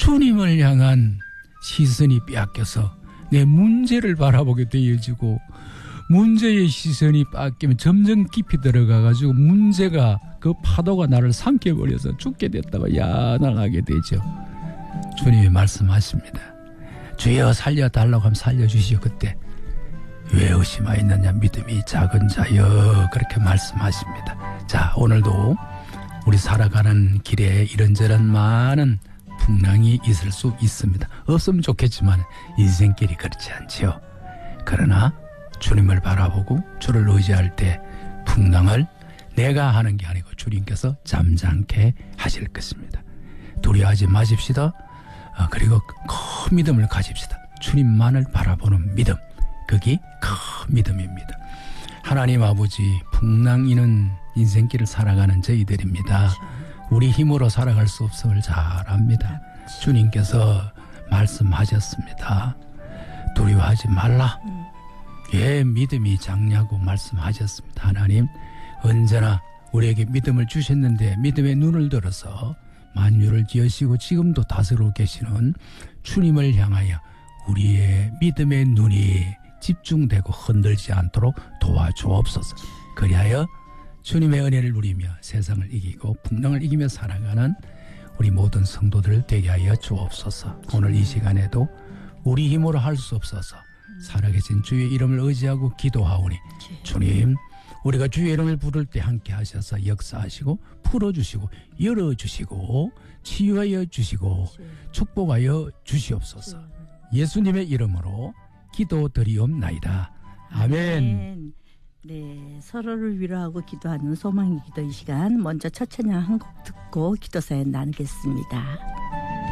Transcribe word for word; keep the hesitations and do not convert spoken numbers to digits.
주님을 향한 시선이 빼앗겨서 내 문제를 바라보게 되어지고 문제의 시선이 뺏기면 점점 깊이 들어가가지고 문제가 그 파도가 나를 삼켜버려서 죽게 됐다고 야단하게 되죠. 주님이 말씀하십니다. 주여 살려달라고 하면 살려주시오. 그때 왜 의심하였느냐 믿음이 작은 자여 그렇게 말씀하십니다. 자, 오늘도 우리 살아가는 길에 이런저런 많은 풍랑이 있을 수 있습니다. 없으면 좋겠지만 인생길이 그렇지 않지요. 그러나 주님을 바라보고 주를 의지할 때 풍랑을 내가 하는 게 아니고 주님께서 잠잠케 하실 것입니다. 두려워하지 마십시다. 아, 그리고 큰 믿음을 가집시다. 주님만을 바라보는 믿음, 그게 큰 믿음입니다. 하나님 아버지, 풍랑이는 인생길을 살아가는 저희들입니다. 우리 힘으로 살아갈 수 없음을 잘 압니다. 주님께서 말씀하셨습니다. 두려워하지 말라. 왜 믿음이 작냐고 말씀하셨습니다. 하나님 언제나 우리에게 믿음을 주셨는데 믿음의 눈을 들어서 만유를 지으시고 지금도 다스리고 계시는 주님을 향하여 우리의 믿음의 눈이 집중되고 흔들지 않도록 도와주옵소서. 그리하여 주님의 은혜를 누리며 세상을 이기고 풍랑을 이기며 살아가는 우리 모든 성도들 되게 하여 주옵소서. 오늘 이 시간에도 우리 힘으로 할 수 없어서 살아계신 주의 이름을 의지하고 기도하오니 주님, 우리가 주의 이름을 부를 때 함께 하셔서 역사하시고 풀어주시고 열어주시고 치유하여 주시고 축복하여 주시옵소서. 예수님의 이름으로 기도드리옵나이다. 아멘. 네, 서로를 위로하고 기도하는 소망의 기도 이 시간 먼저 첫 찬양 한 곡 듣고 기도 사연 나누겠습니다.